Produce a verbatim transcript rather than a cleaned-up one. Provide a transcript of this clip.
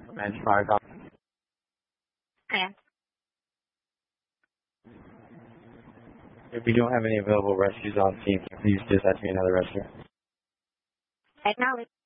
Benchmark. Yeah. If we don't have any available rescues on scene, can you please dispatch me another rescue? Right now,